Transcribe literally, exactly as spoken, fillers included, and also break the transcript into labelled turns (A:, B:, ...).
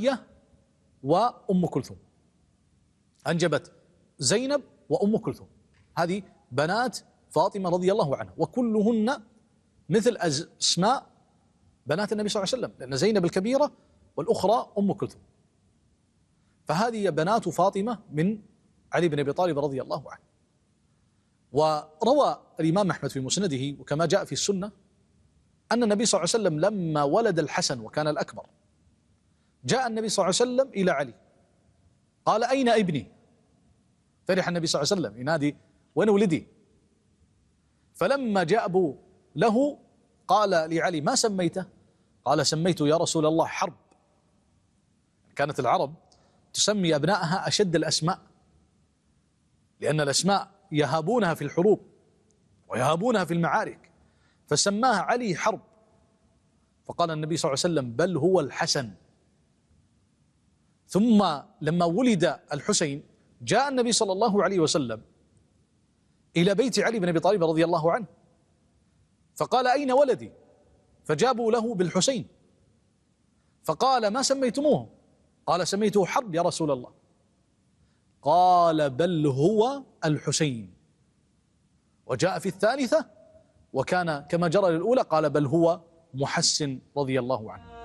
A: رقية وأم كلثوم، أنجبت زينب وأم كلثوم، هذه بنات فاطمة رضي الله عنها، وكلهن مثل أسماء بنات النبي صلى الله عليه وسلم، لأن زينب الكبيرة والأخرى أم كلثوم، فهذه بنات فاطمة من علي بن أبي طالب رضي الله عنه. وروى الإمام أحمد في مسنده وكما جاء في السنة أن النبي صلى الله عليه وسلم لما ولد الحسن وكان الأكبر جاء النبي صلى الله عليه وسلم إلى علي قال: أين ابني؟ فرح النبي صلى الله عليه وسلم ينادي: وين ولدي؟ فلما جاء أبو له قال لعلي: ما سميته؟ قال: سميته يا رسول الله حرب. كانت العرب تسمي أبنائها أشد الأسماء، لأن الأسماء يهابونها في الحروب ويهابونها في المعارك، فسماها علي حرب. فقال النبي صلى الله عليه وسلم: بل هو الحسن. ثم لما ولد الحسين جاء النبي صلى الله عليه وسلم إلى بيت علي بن أبي طالب رضي الله عنه فقال: أين ولدي؟ فجابوا له بالحسين، فقال: ما سميتموه؟ قال: سميته حرب يا رسول الله. قال: بل هو الحسين. وجاء في الثالثة وكان كما جرى للأولى قال: بل هو محسن رضي الله عنه.